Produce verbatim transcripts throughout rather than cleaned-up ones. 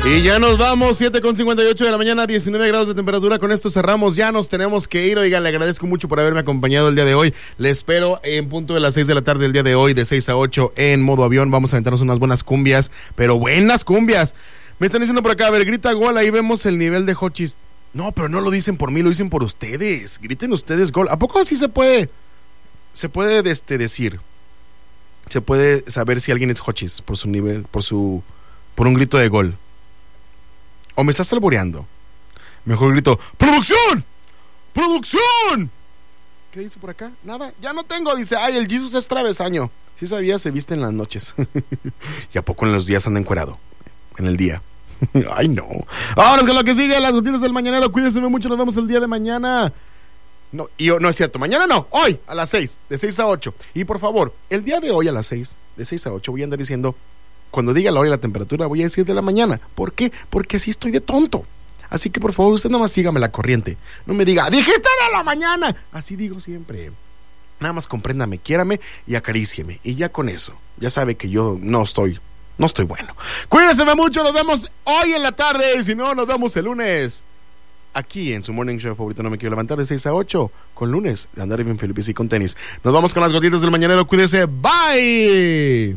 Y ya nos vamos, siete con cincuenta y ocho de la mañana, diecinueve grados de temperatura. Con esto cerramos, ya nos tenemos que ir. Oigan, le agradezco mucho por haberme acompañado el día de hoy. Le espero en punto de las seis de la tarde el día de hoy, de seis a ocho en modo avión. Vamos a aventarnos unas buenas cumbias, pero buenas cumbias. Me están diciendo por acá, a ver, grita gol, ahí vemos el nivel de Hochis. No, pero no lo dicen por mí, lo dicen por ustedes. Griten ustedes gol. ¿A poco así se puede? Se puede este, decir. Se puede saber si alguien es Hochis por su nivel, por su, por un grito de gol. ¿O me estás alboreando? Mejor grito, ¡producción! ¡Producción! ¿Qué dice por acá? Nada, ya no tengo. Dice, ay, el Jesus es travesaño. Sí sabía, se viste en las noches. ¿Y a poco en los días anda encuerado? En el día. Ay, no. Vámonos con lo que sigue, las noticias del mañanero. Cuídense mucho, nos vemos el día de mañana. No, y no es cierto, mañana no, hoy a las seis, de seis a ocho. Y por favor, el día de hoy a las seis, de seis a ocho, voy a andar diciendo, cuando diga la hora y la temperatura, voy a decir de la mañana. ¿Por qué? Porque así estoy de tonto. Así que por favor, usted nomás sígame la corriente. No me diga, dijiste de la mañana. Así digo siempre. Nada más compréndame, quiérame y acarícieme. Y ya con eso, ya sabe que yo no estoy, no estoy bueno. Cuídense mucho, nos vemos hoy en la tarde. Y si no, nos vemos el lunes. Aquí en su morning show favorito, No Me Quiero Levantar, de seis a ocho, con lunes de andar bien feliz y con tenis. Nos vamos con las gotitas del mañanero. Cuídese, bye.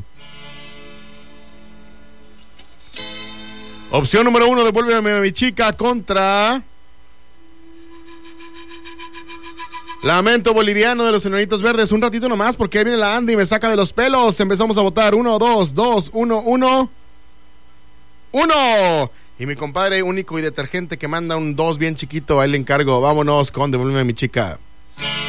Opción número uno, devuélveme a mi chica contra Lamento Boliviano de los Enanitos Verdes. Un ratito nomás porque ahí viene la Andy y me saca de los pelos. Empezamos a votar. Uno, dos, dos, uno, uno. Uno. Y mi compadre único y detergente que manda un dos bien chiquito, a él le encargo. Vámonos con Devuélveme a mi chica.